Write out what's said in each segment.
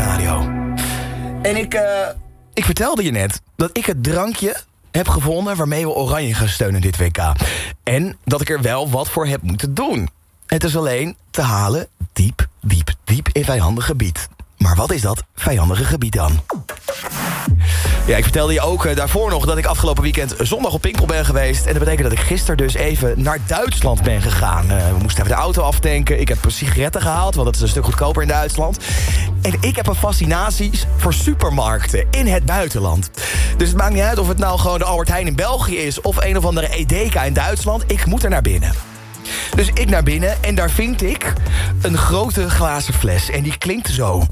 Radio. En ik vertelde je net dat ik het drankje heb gevonden waarmee we Oranje gaan steunen dit WK. En dat ik er wel wat voor heb moeten doen. Het is alleen te halen diep in vijandig gebied. Maar wat is dat vijandige gebied dan? Ja, ik vertelde je ook daarvoor nog dat ik afgelopen weekend zondag op Pinkpop ben geweest. En dat betekent dat ik gisteren dus even naar Duitsland ben gegaan. We moesten even de auto aftanken. Ik heb sigaretten gehaald, want dat is een stuk goedkoper in Duitsland. En ik heb een fascinatie voor supermarkten in het buitenland. Dus het maakt niet uit of het nou gewoon de Albert Heijn in België is of een of andere Edeka in Duitsland. Ik moet er naar binnen. Dus ik naar binnen en daar vind ik een grote glazen fles. En die klinkt zo.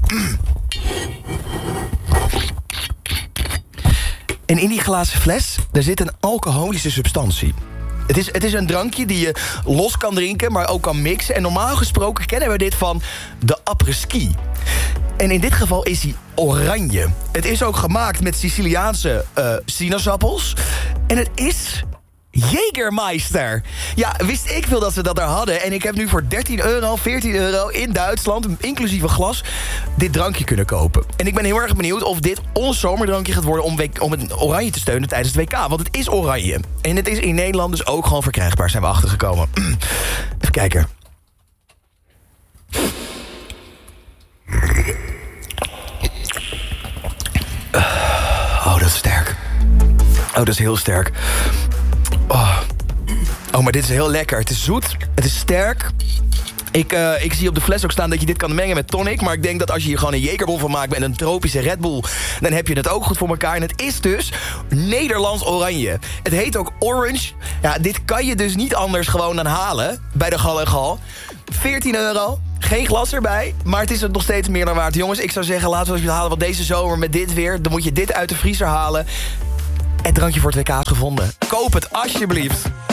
En in die glazen fles, daar zit een alcoholische substantie. Het is een drankje die je los kan drinken, maar ook kan mixen. En normaal gesproken kennen we dit van de après-ski. En in dit geval is hij oranje. Het is ook gemaakt met Siciliaanse sinaasappels. En het is Jägermeister. Ja, wist ik veel dat ze dat daar hadden. En ik heb nu voor €13, €14 in Duitsland, inclusief een glas, dit drankje kunnen kopen. En ik ben heel erg benieuwd of dit ons zomerdrankje gaat worden om het Oranje te steunen tijdens het WK. Want het is oranje. En het is in Nederland dus ook gewoon verkrijgbaar, zijn we achtergekomen. Even kijken. Oh, dat is sterk. Oh, dat is heel sterk. Oh, maar dit is heel lekker. Het is zoet, het is sterk. Ik zie op de fles ook staan dat je dit kan mengen met tonic. Maar ik denk dat als je hier gewoon een Jägerbom van maakt met een tropische Red Bull, dan heb je het ook goed voor elkaar. En het is dus Nederlands oranje. Het heet ook Orange. Ja, dit kan je dus niet anders gewoon dan halen bij de Gal en Gal. €14. Geen glas erbij, maar het is het nog steeds meer dan waard. Jongens, ik zou zeggen, laten we het halen. Want deze zomer met dit weer, dan moet je dit uit de vriezer halen. Het drankje voor het WK is gevonden. Koop het alsjeblieft.